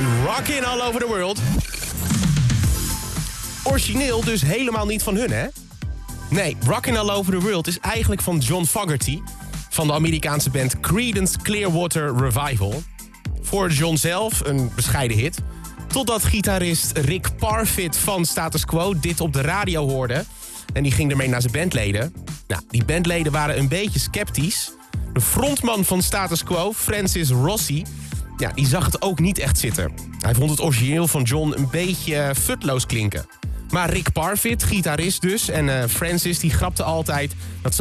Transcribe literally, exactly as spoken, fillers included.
en Rockin' All Over The World. Origineel dus helemaal niet van hun, hè? Nee, Rockin' All Over The World is eigenlijk van John Fogerty... van de Amerikaanse band Creedence Clearwater Revival. Voor John zelf een bescheiden hit... totdat gitarist Rick Parfitt van Status Quo dit op de radio hoorde... en die ging ermee naar zijn bandleden. Nou, die bandleden waren een beetje sceptisch. De frontman van Status Quo, Francis Rossi... ja, die zag het ook niet echt zitten. Hij vond het origineel van John een beetje futloos klinken. Maar Rick Parfitt, gitarist dus, en uh, Francis die grapte altijd... dat ze